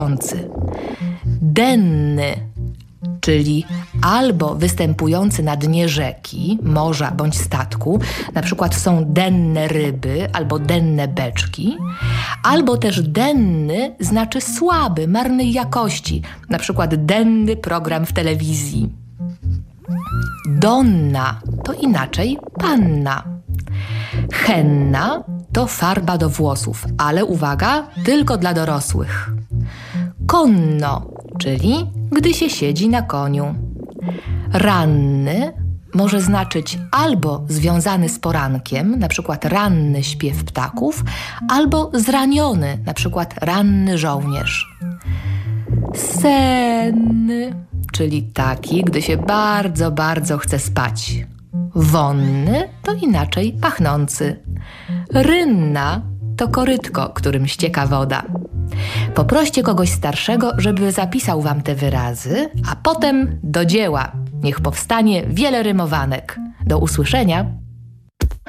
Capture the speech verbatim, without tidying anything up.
Denny, czyli albo występujący na dnie rzeki, morza bądź statku, na przykład są denne ryby albo denne beczki, albo też denny znaczy słaby, marnej jakości, na przykład denny program w telewizji. Donna to inaczej panna. Henna to farba do włosów, ale uwaga, tylko dla dorosłych. Konno, czyli gdy się siedzi na koniu. Ranny może znaczyć albo związany z porankiem, na przykład ranny śpiew ptaków, albo zraniony, na przykład ranny żołnierz. Senny, czyli taki, gdy się bardzo, bardzo chce spać. Wonny to inaczej pachnący. Rynna to korytko, którym ścieka woda. Poproście kogoś starszego, żeby zapisał wam te wyrazy, a potem do dzieła. Niech powstanie wiele rymowanek. Do usłyszenia.